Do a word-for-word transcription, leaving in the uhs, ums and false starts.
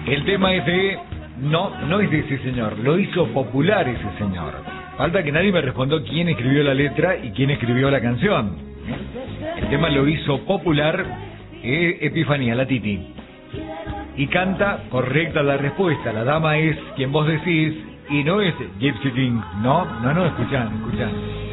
El tema es de... No, no es de ese señor. Lo hizo popular ese señor. Falta que nadie me respondió quién escribió la letra y quién escribió la canción. El tema lo hizo popular eh, Epifanía, la Titi. Y canta correcta la respuesta. La dama es quien vos decís y no es Gypsy King. No, no, no, escuchá, escuchá.